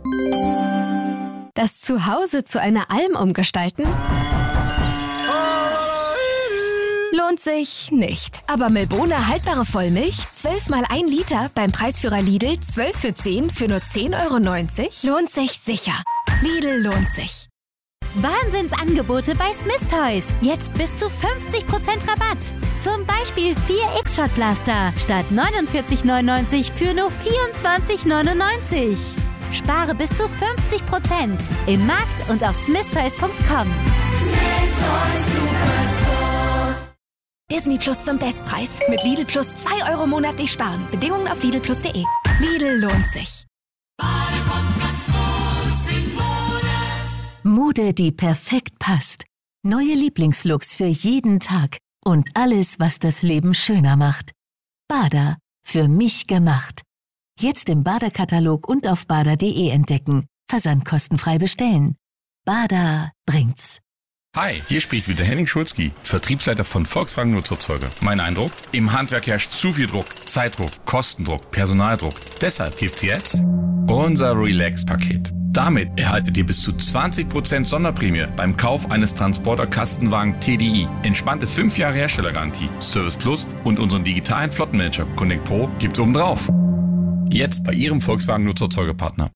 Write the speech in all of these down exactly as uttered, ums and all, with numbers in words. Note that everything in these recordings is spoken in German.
Das Zuhause zu einer Alm umgestalten? Lohnt sich nicht. Aber Milbona haltbare Vollmilch, zwölf mal ein Liter, beim Preisführer Lidl, zwölf für zehn für nur zehn Euro neunzig, lohnt sich sicher. Lidl lohnt sich. Wahnsinnsangebote bei Smith Toys. Jetzt bis zu fünfzig Prozent Rabatt. Zum Beispiel vier X-Shot-Blaster statt neunundvierzig neunundneunzig für nur vierundzwanzig neunundneunzig. Spare bis zu fünfzig Prozent im Markt und auf smith toys punkt com. Disney Plus zum Bestpreis. Mit Lidl Plus zwei Euro monatlich sparen. Bedingungen auf lidl plus punkt de. Lidl lohnt sich. Mode, die perfekt passt. Neue Lieblingslooks für jeden Tag. Und alles, was das Leben schöner macht. Bada. Für mich gemacht. Jetzt im Bada-Katalog und auf bada punkt de entdecken. Versand kostenfrei bestellen. Bada bringt's. Hi, hier spricht wieder Henning Schulzki, Vertriebsleiter von Volkswagen Nutzerzeuge. Mein Eindruck? Im Handwerk herrscht zu viel Druck, Zeitdruck, Kostendruck, Personaldruck. Deshalb gibt's jetzt unser Relax-Paket. Damit erhaltet ihr bis zu zwanzig Prozent Sonderprämie beim Kauf eines Transporter-Kastenwagen T D I. Entspannte fünf Jahre Herstellergarantie, Service Plus und unseren digitalen Flottenmanager Connect Pro gibt's obendrauf. Jetzt bei Ihrem Volkswagen Nutzerzeugepartner.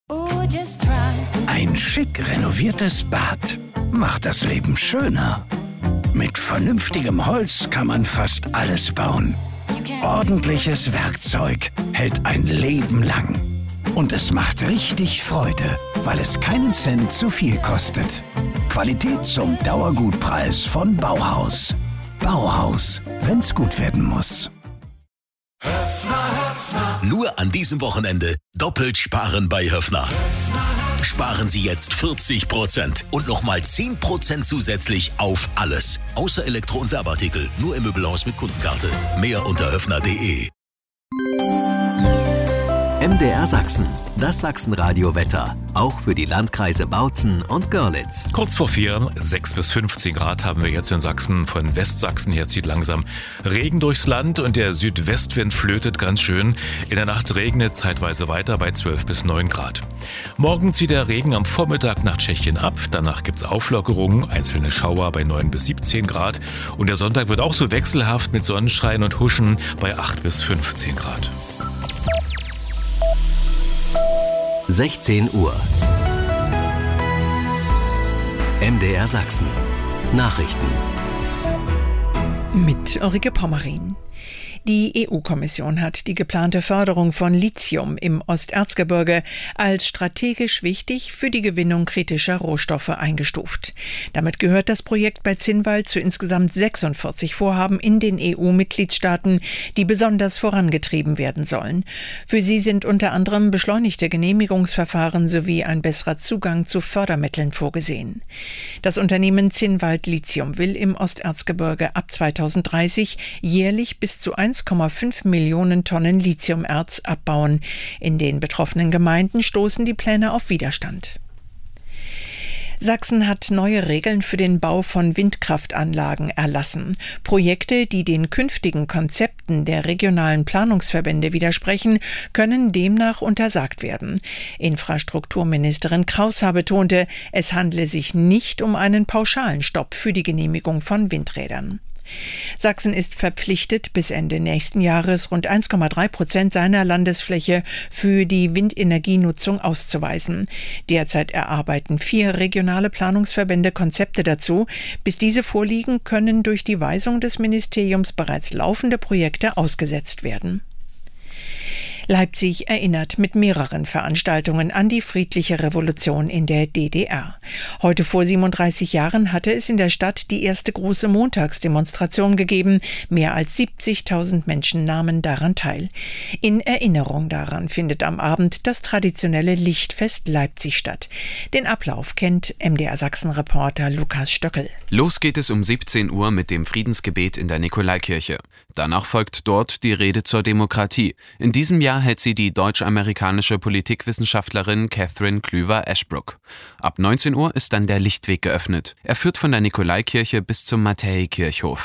Ein schick renoviertes Bad macht das Leben schöner. Mit vernünftigem Holz kann man fast alles bauen. Ordentliches Werkzeug hält ein Leben lang. Und es macht richtig Freude, weil es keinen Cent zu viel kostet. Qualität zum Dauergutpreis von Bauhaus. Bauhaus, wenn's gut werden muss. Nur an diesem Wochenende doppelt sparen bei Höffner. Sparen Sie jetzt vierzig Prozent und nochmal zehn Prozent zusätzlich auf alles. Außer Elektro- und Werbeartikel. Nur im Möbelhaus mit Kundenkarte. Mehr unter höffner punkt de. M D R Sachsen, das Sachsenradio-Wetter. Auch für die Landkreise Bautzen und Görlitz. Kurz vor vier, sechs bis fünfzehn Grad haben wir jetzt in Sachsen. Von Westsachsen her zieht langsam Regen durchs Land und der Südwestwind flötet ganz schön. In der Nacht regnet zeitweise weiter bei zwölf bis neun Grad. Morgen zieht der Regen am Vormittag nach Tschechien ab. Danach gibt's Auflockerungen, einzelne Schauer bei neun bis siebzehn Grad. Und der Sonntag wird auch so wechselhaft mit Sonnenschein und Huschen bei acht bis fünfzehn Grad. sechzehn Uhr. M D R Sachsen. Nachrichten. Mit Ulrike Pommerin. Die E U-Kommission hat die geplante Förderung von Lithium im Osterzgebirge als strategisch wichtig für die Gewinnung kritischer Rohstoffe eingestuft. Damit gehört das Projekt bei Zinnwald zu insgesamt sechsundvierzig Vorhaben in den E U-Mitgliedstaaten, die besonders vorangetrieben werden sollen. Für sie sind unter anderem beschleunigte Genehmigungsverfahren sowie ein besserer Zugang zu Fördermitteln vorgesehen. Das Unternehmen Zinnwald Lithium will im Osterzgebirge ab zweitausenddreißig jährlich bis zu eins Komma fünf Millionen Tonnen Lithiumerz abbauen. In den betroffenen Gemeinden stoßen die Pläne auf Widerstand. Sachsen hat neue Regeln für den Bau von Windkraftanlagen erlassen. Projekte, die den künftigen Konzepten der regionalen Planungsverbände widersprechen, können demnach untersagt werden. Infrastrukturministerin Kraushaar betonte, es handle sich nicht um einen pauschalen Stopp für die Genehmigung von Windrädern. Sachsen ist verpflichtet, bis Ende nächsten Jahres rund eins Komma drei Prozent seiner Landesfläche für die Windenergienutzung auszuweisen. Derzeit erarbeiten vier regionale Planungsverbände Konzepte dazu. Bis diese vorliegen, können durch die Weisung des Ministeriums bereits laufende Projekte ausgesetzt werden. Leipzig erinnert mit mehreren Veranstaltungen an die friedliche Revolution in der D D R. Heute vor siebenunddreißig Jahren hatte es in der Stadt die erste große Montagsdemonstration gegeben. Mehr als siebzigtausend Menschen nahmen daran teil. In Erinnerung daran findet am Abend das traditionelle Lichtfest Leipzig statt. Den Ablauf kennt M D R Sachsen-Reporter Lukas Stöckel. Los geht es um siebzehn Uhr mit dem Friedensgebet in der Nikolaikirche. Danach folgt dort die Rede zur Demokratie. In diesem Jahr hält sie die deutsch-amerikanische Politikwissenschaftlerin Catherine Klüver-Ashbrook. Ab neunzehn Uhr ist dann der Lichtweg geöffnet. Er führt von der Nikolaikirche bis zum Matthäi-Kirchhof.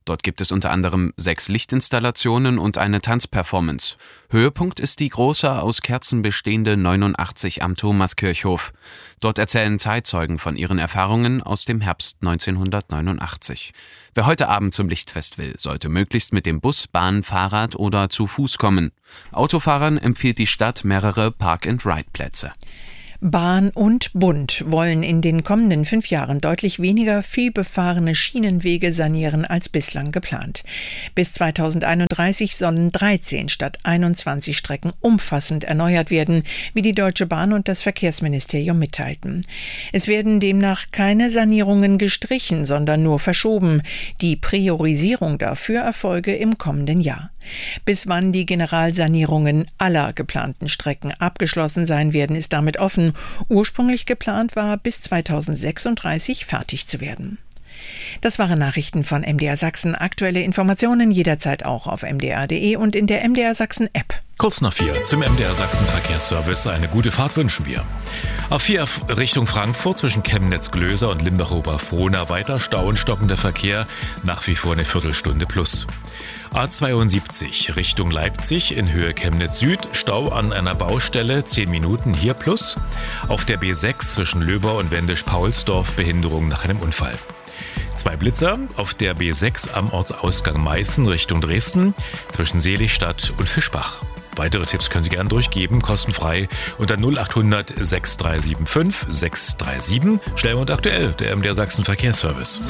Dort gibt es unter anderem sechs Lichtinstallationen und eine Tanzperformance. Höhepunkt ist die große, aus Kerzen bestehende neunundachtzig am Thomaskirchhof. Dort erzählen Zeitzeugen von ihren Erfahrungen aus dem Herbst neunzehnhundertneunundachtzig. Wer heute Abend zum Lichtfest will, sollte möglichst mit dem Bus, Bahn, Fahrrad oder zu Fuß kommen. Autofahrern empfiehlt die Stadt mehrere Park-and-Ride-Plätze. Bahn und Bund wollen in den kommenden fünf Jahren deutlich weniger vielbefahrene Schienenwege sanieren als bislang geplant. Bis zweitausendeinunddreißig sollen dreizehn statt einundzwanzig Strecken umfassend erneuert werden, wie die Deutsche Bahn und das Verkehrsministerium mitteilten. Es werden demnach keine Sanierungen gestrichen, sondern nur verschoben. Die Priorisierung dafür erfolge im kommenden Jahr. Bis wann die Generalsanierungen aller geplanten Strecken abgeschlossen sein werden, ist damit offen. Ursprünglich geplant war, bis zweitausendsechsunddreißig fertig zu werden. Das waren Nachrichten von M D R Sachsen. Aktuelle Informationen jederzeit auch auf m d r punkt d e und in der M D R Sachsen App. Kurz nach vier zum M D R Sachsen Verkehrsservice. Eine gute Fahrt wünschen wir. A vier Richtung Frankfurt zwischen Chemnitz-Glöser und Limbach-Oberfrohna weiter Stau und stockender Verkehr, nach wie vor eine Viertelstunde plus. A zweiundsiebzig Richtung Leipzig in Höhe Chemnitz Süd, Stau an einer Baustelle, zehn Minuten hier plus. Auf der B sechs zwischen Löber und Wendisch-Paulsdorf Behinderung nach einem Unfall. Zwei Blitzer auf der B sechs am Ortsausgang Meißen Richtung Dresden zwischen Seligstadt und Fischbach. Weitere Tipps können Sie gerne durchgeben, kostenfrei unter null achthundert sechs drei sieben fünf sechs drei sieben. Schnell und aktuell, der M D R Sachsen Verkehrsservice.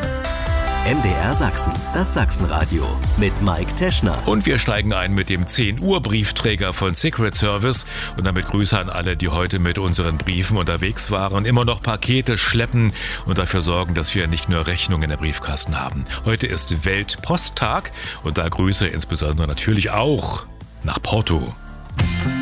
M D R Sachsen, das Sachsenradio mit Mike Teschner. Und wir steigen ein mit dem zehn Uhr Briefträger von Secret Service. Und damit Grüße an alle, die heute mit unseren Briefen unterwegs waren, immer noch Pakete schleppen und dafür sorgen, dass wir nicht nur Rechnungen in der Briefkasten haben. Heute ist Weltposttag und da Grüße insbesondere natürlich auch nach Porto.